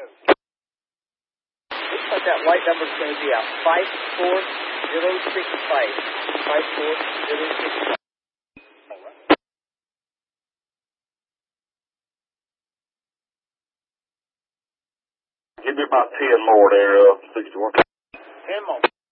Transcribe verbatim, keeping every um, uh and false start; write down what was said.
Looks like that white number is going to be a five four zero six five. five four zero six five. Give me about ten more there, uh, sixty-one. ten more.